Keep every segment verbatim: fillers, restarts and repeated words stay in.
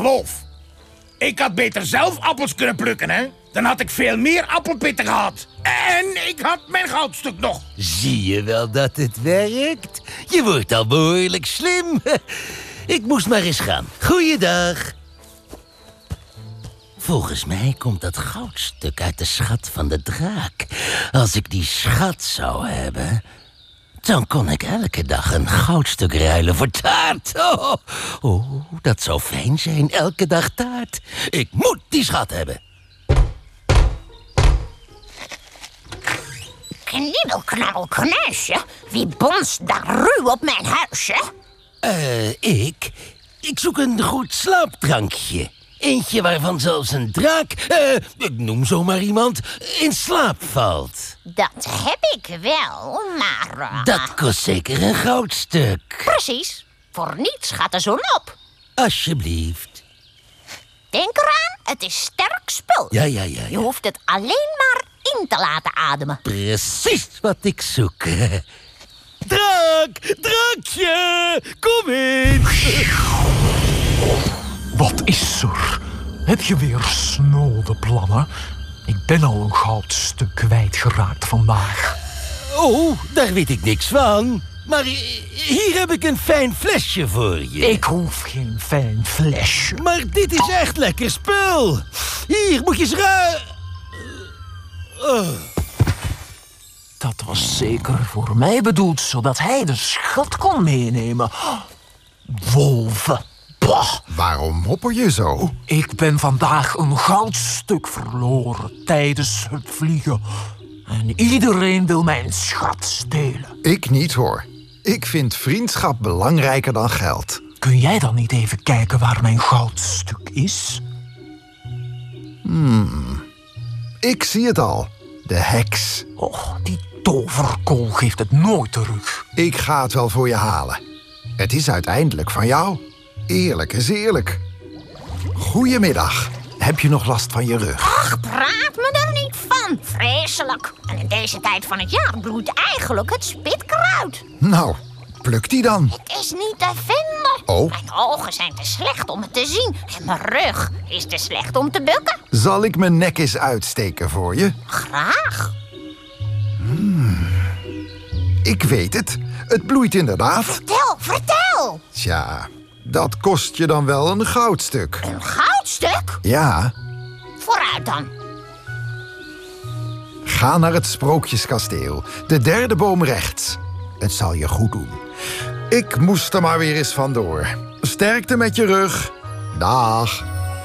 wolf. Ik had beter zelf appels kunnen plukken, hè? Dan had ik veel meer appelpitten gehad. En ik had mijn goudstuk nog. Zie je wel dat het werkt? Je wordt al behoorlijk slim. Ik moest maar eens gaan. Goeiedag. Volgens mij komt dat goudstuk uit de schat van de draak. Als ik die schat zou hebben, dan kon ik elke dag een goudstuk ruilen voor taart. Oh, oh, dat zou fijn zijn, elke dag taart. Ik moet die schat hebben. Knibbel, knabbel, knuisje. Wie bonst daar ruw op mijn huisje? Eh, uh, ik? Ik zoek een goed slaapdrankje. Eentje waarvan zelfs een draak, uh, ik noem zomaar iemand, in slaap valt. Dat heb ik wel, maar... Uh... Dat kost zeker een goudstuk. Precies. Voor niets gaat de zon op. Alsjeblieft. Denk eraan, het is sterk spul. Ja, ja, ja, ja. Je hoeft het alleen maar in te laten ademen. Precies wat ik zoek. Draak, draakje, kom in. Wat is er? Heb je weer snode plannen? Ik ben al een goudstuk kwijtgeraakt vandaag. Oh, daar weet ik niks van. Maar hier heb ik een fijn flesje voor je. Ik hoef geen fijn flesje. Maar dit is echt lekker spul. Hier, moet je eens ruiken. Oh. Dat was zeker voor mij bedoeld, zodat hij de schat kon meenemen. Wolven. Bah. Waarom mopper je zo? Ik ben vandaag een goudstuk verloren tijdens het vliegen. En iedereen wil mijn schat stelen. Ik niet, hoor. Ik vind vriendschap belangrijker dan geld. Kun jij dan niet even kijken waar mijn goudstuk is? Hmm. Ik zie het al. De heks. Och, die toverkool geeft het nooit terug. Ik ga het wel voor je halen. Het is uiteindelijk van jou. Eerlijk is eerlijk. Goedemiddag. Heb je nog last van je rug? Ach, praat me daar niet van. Vreselijk. En in deze tijd van het jaar bloeit eigenlijk het spitkruid. Nou, pluk die dan. Het is niet te vinden. Oh. Mijn ogen zijn te slecht om het te zien. En mijn rug is te slecht om te bukken. Zal ik mijn nek eens uitsteken voor je? Graag. Hmm. Ik weet het. Het bloeit inderdaad. Vertel, vertel. Tja, dat kost je dan wel een goudstuk. Een goudstuk? Ja. Vooruit dan. Ga naar het Sprookjeskasteel. De derde boom rechts. Het zal je goed doen. Ik moest er maar weer eens vandoor. Sterkte met je rug. Dag.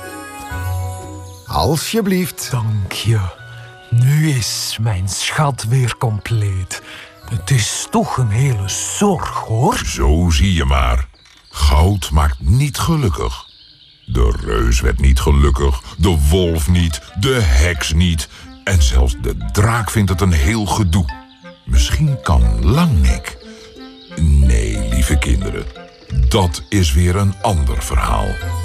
Alsjeblieft. Dank je. Nu is mijn schat weer compleet. Het is toch een hele zorg, hoor. Zo zie je maar. Goud maakt niet gelukkig. De reus werd niet gelukkig, de wolf niet, de heks niet. En zelfs de draak vindt het een heel gedoe. Misschien kan Langnek. Nee, lieve kinderen, dat is weer een ander verhaal.